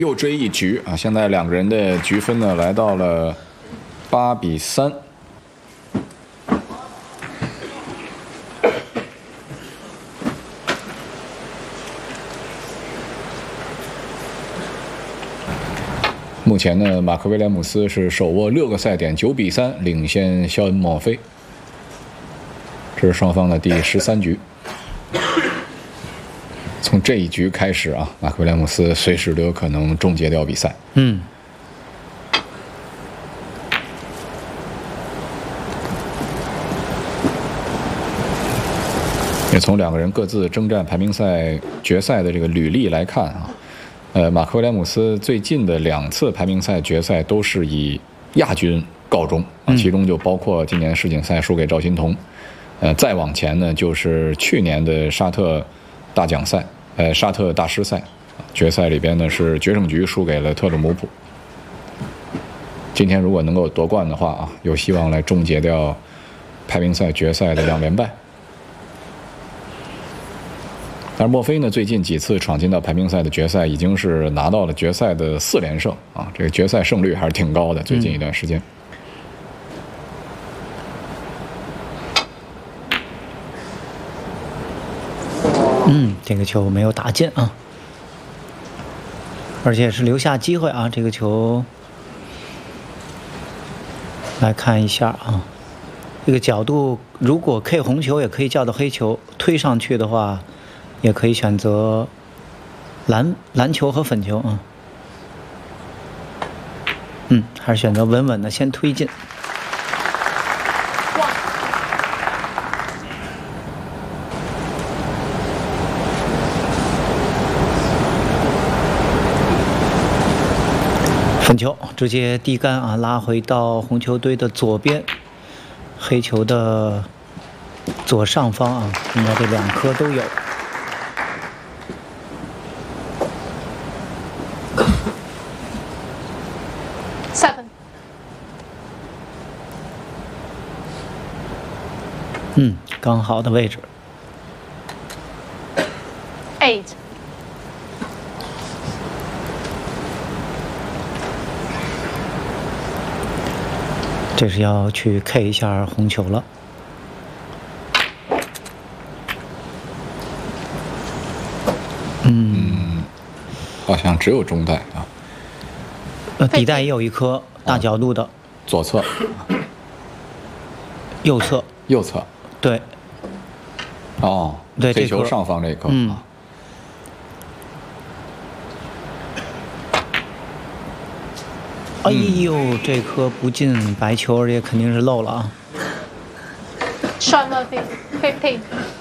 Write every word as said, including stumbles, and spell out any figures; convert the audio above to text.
又追一局啊！现在两个人的局分呢来到了八比三。目前呢，马克·威廉姆斯是手握六个赛点，九比三领先肖恩·莫菲。这是双方的第十三局。从这一局开始啊，马克·威廉姆斯随时都有可能终结掉比赛。 嗯。 也从两个人各自征战排名赛决赛的这个履历来看啊，呃，马克·威廉姆斯最近的两次排名赛决赛都是以亚军告终啊，其中就包括今年世锦赛输给赵心童，呃，再往前呢就是去年的沙特大奖赛。呃，沙特大师赛决赛里边呢是决胜局输给了特鲁姆普。今天如果能够夺冠的话啊，有希望来终结掉排名赛决赛的两连败。但是墨菲呢，最近几次闯进到排名赛的决赛，已经是拿到了决赛的四连胜啊，这个决赛胜率还是挺高的。最近一段时间。 嗯，这个球没有打进啊，而且是留下机会啊。这个球来看一下啊，这个角度如果 K 红球也可以叫到黑球，推上去的话，也可以选择蓝蓝球和粉球啊。嗯，还是选择稳稳的先推进。粉球直接递杆啊，拉回到红球堆的左边，黑球的左上方啊，应该这两颗都有。 Seven。 嗯，刚好的位置。 Eight。 这是要去 K 一下红球了。嗯， 好像只有中带啊。 呃，底带也有一颗大角度的。 左侧。 右侧。 右侧。 对。 哦， 对， 黑球上方这颗。 嗯。哎呦，这颗不进白球，而且肯定是漏了啊。 Sean Murphy, fifteen.